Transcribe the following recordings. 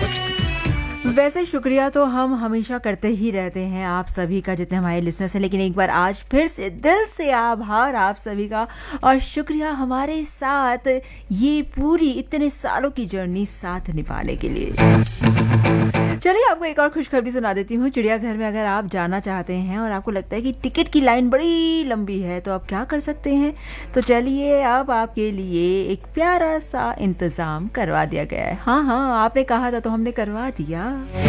वैसे शुक्रिया तो हम हमेशा करते ही रहते हैं आप सभी का, जितने हमारे लिसनर्स हैं, लेकिन एक बार आज फिर से दिल से आभार आप सभी का और शुक्रिया हमारे साथ ये पूरी इतने सालों की जर्नी साथ निभाने के लिए। चलिए आपको एक और खुशखबरी सुना देती हूँ। चिड़ियाघर में अगर आप जाना चाहते हैं और आपको लगता है कि टिकट की लाइन बड़ी लंबी है तो आप क्या कर सकते हैं, तो चलिए अब आपके लिए एक प्यारा सा इंतज़ाम करवा दिया गया है। हाँ हाँ, आपने कहा था तो हमने करवा दिया।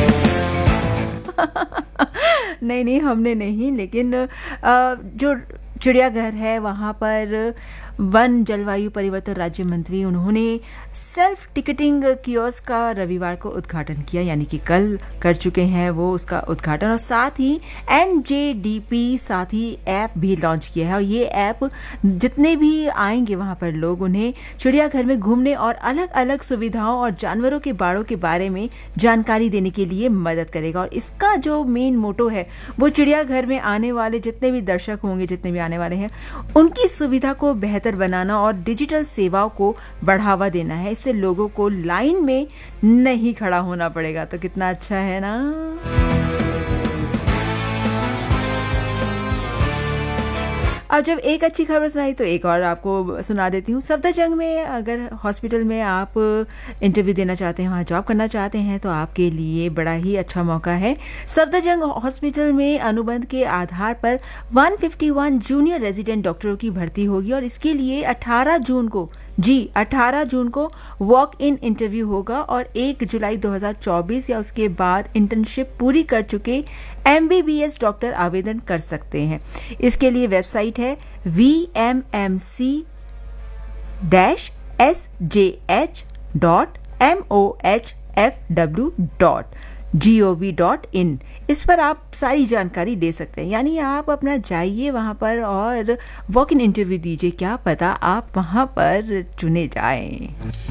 नहीं नहीं, हमने नहीं, लेकिन जो चिड़ियाघर है वहाँ पर वन जलवायु परिवर्तन राज्य मंत्री उन्होंने सेल्फ टिकटिंग कियोस्क का रविवार को उद्घाटन किया, यानी कि कल कर चुके हैं वो उसका उद्घाटन, और साथ ही NJDP साथ ही ऐप भी लॉन्च किया है। और ये ऐप जितने भी आएंगे वहाँ पर लोग, उन्हें चिड़ियाघर में घूमने और अलग अलग सुविधाओं और जानवरों के बाड़ों के बारे में जानकारी देने के लिए मदद करेगा। और इसका जो मेन मोटो है वो चिड़ियाघर में आने वाले जितने भी दर्शक होंगे, जितने भी आने वाले हैं, उनकी सुविधा को बेहतर बनाना और डिजिटल सेवाओं को बढ़ावा देना है। इससे लोगों को लाइन में नहीं खड़ा होना पड़ेगा। तो कितना अच्छा है ना। अब जब एक अच्छी खबर सुनाई तो एक और आपको सुना देती हूँ। सफदरजंग में अगर हॉस्पिटल में आप इंटरव्यू देना चाहते हैं, वहाँ जॉब करना चाहते हैं, तो आपके लिए बड़ा ही अच्छा मौका है। सफदरजंग हॉस्पिटल में अनुबंध के आधार पर 151 जूनियर रेजिडेंट डॉक्टरों की भर्ती होगी और इसके लिए 18 जून को वॉक इन इंटरव्यू होगा और 1 जुलाई 2024 या उसके बाद इंटर्नशिप पूरी कर चुके MBBS डॉक्टर आवेदन कर सकते हैं। इसके लिए वेबसाइट है vmsch.mohfw.gov.in। इस पर आप सारी जानकारी दे सकते हैं, यानी आप अपना जाइए वहाँ पर और वॉक इन इंटरव्यू दीजिए, क्या पता आप वहाँ पर चुने जाएं।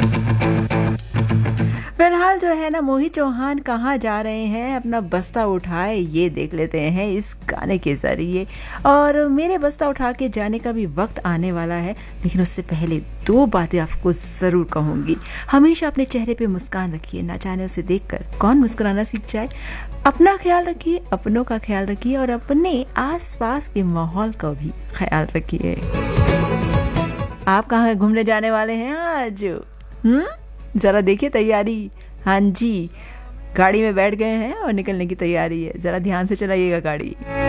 फिलहाल जो है ना, मोहित चौहान कहाँ जा रहे हैं अपना बस्ता उठाए, ये देख लेते हैं इस गाने के जरिए। और मेरे बस्ता उठा के जाने का भी वक्त आने वाला है, लेकिन उससे पहले 2 बातें आपको ज़रूर कहूँगी। हमेशा अपने चेहरे पे मुस्कान रखिए, ना जाने उसे देखकर कौन मुस्कुराना सीख जाए। अपना ख्याल रखिए, अपनों का ख्याल रखिए और अपने आसपास के माहौल का भी ख्याल रखिए। आप कहाँ घूमने जाने वाले हैं आज? जरा देखिए तैयारी। हाँ जी, गाड़ी में बैठ गए हैं और निकलने की तैयारी है, जरा ध्यान से चलाइएगा गाड़ी।